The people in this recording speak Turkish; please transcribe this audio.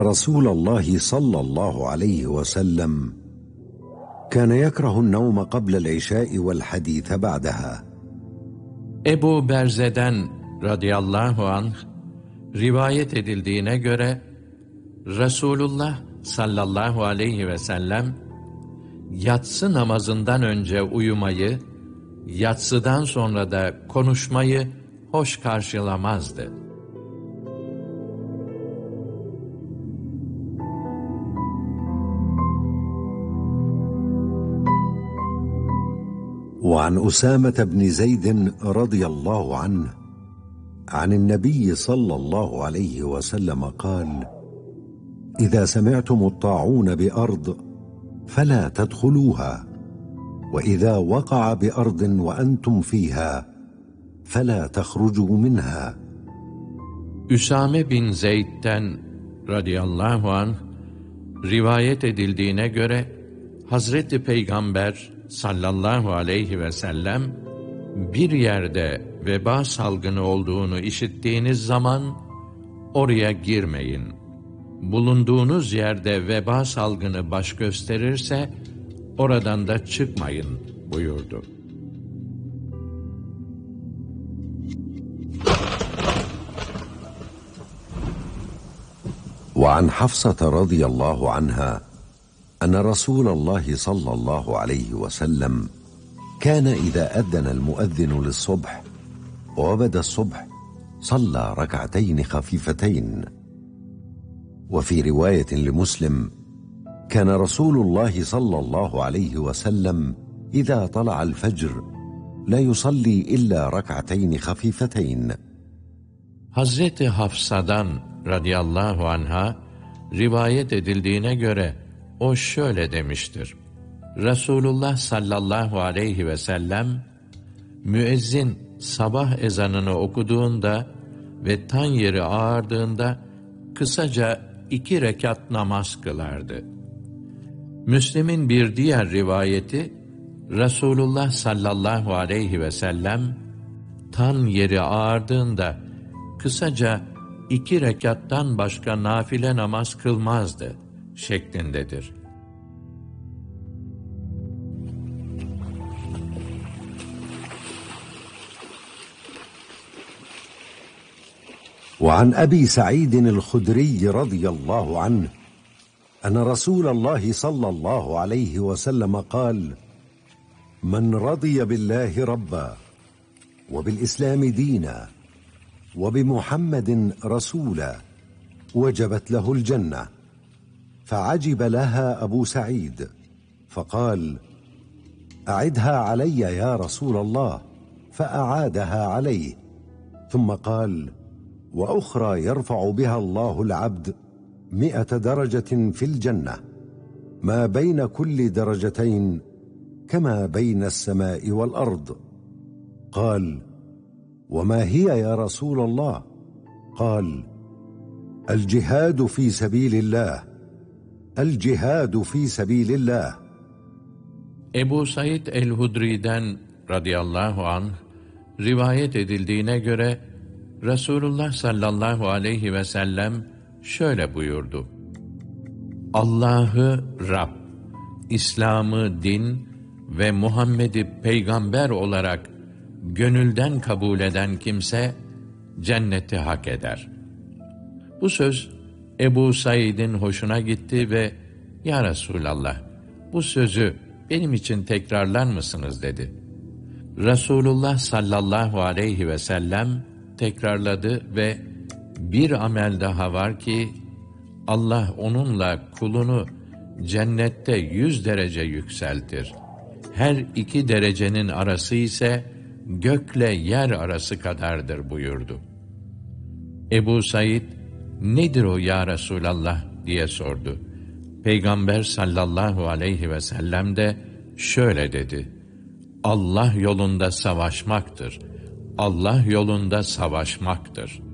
رسول الله صلى الله عليه وسلم كان يكره النوم قبل العشاء والحديث بعدها. Ebu Berze'den radıyallahu anh rivayet edildiğine göre Resulullah sallallahu aleyhi ve sellem yatsı namazından önce uyumayı, yatsıdan sonra da konuşmayı hoş karşılamazdı. وعن أسامة بن زيد رضي الله عنه عن النبي صلى الله عليه وسلم قال: إذا سمعتم الطاعون بأرض فلا تدخلوها، وإذا وقع بأرض وأنتم فيها فلا تخرجوا منها. Üsame bin Zeyd'den radıyallahu anh rivayet edildiğine göre Hazreti Peygamber sallallahu aleyhi ve sellem bir yerde veba salgını olduğunu işittiğiniz zaman oraya girmeyin. Bulunduğunuz yerde veba salgını baş gösterirse oradan da çıkmayın buyurdu. وعن حفصة رضي الله عنها أن رسول الله صلى الله عليه وسلم كان إذا أذن المؤذن للصبح وبدا الصبح صلى ركعتين خفيفتين. وفي رواية لمسلم كان رسول الله صلى الله عليه وسلم إذا طلع الفجر لا يصلي إلا ركعتين خفيفتين. Hazreti Hafsa'dan radıyallahu anha rivayet edildiğine göre o şöyle demiştir: Resulullah sallallahu aleyhi ve sellem müezzin sabah ezanını okuduğunda ve tan yeri ağardığında kısaca 2 rekat namaz kılardı. Müslim'in bir diğer rivayeti, Resulullah sallallahu aleyhi ve sellem tan yeri ağardığında kısaca 2 rekattan başka nafile namaz kılmazdı şeklindedir. وعن أبي سعيد الخدري رضي الله عنه أن رسول الله صلى الله عليه وسلم قال: من رضي بالله ربا وبالإسلام دينا وبمحمد رسولا وجبت له الجنة. فعجب لها أبو سعيد فقال: أعدها علي يا رسول الله. فأعادها عليه ثم قال: وأخرى يرفع بها الله العبد 100 درجة في الجنة، ما بين كل درجتين كما بين السماء والأرض. قال: وما هي يا رسول الله؟ قال: الجهاد في سبيل الله، الجهاد في سبيل الله. Ebu Said el-Hudri'den radıyallahu anh rivayet edildiğine göre Resulullah sallallahu aleyhi ve sellem şöyle buyurdu: Allah'ı Rab, İslam'ı din ve Muhammed'i peygamber olarak gönülden kabul eden kimse cenneti hak eder. Bu söz Ebu Said'in hoşuna gitti ve "Ya Resulallah, bu sözü benim için tekrarlar mısınız?" dedi. Resulullah sallallahu aleyhi ve sellem tekrarladı ve "Bir amel daha var ki Allah onunla kulunu cennette 100 derece yükseltir. Her 2 derecenin arası ise gökle yer arası kadardır" buyurdu. Ebu Said, "Nedir o ya Resulallah?" diye sordu. Peygamber sallallahu aleyhi ve sellem de şöyle dedi: Allah yolunda savaşmaktır. Allah yolunda savaşmaktır.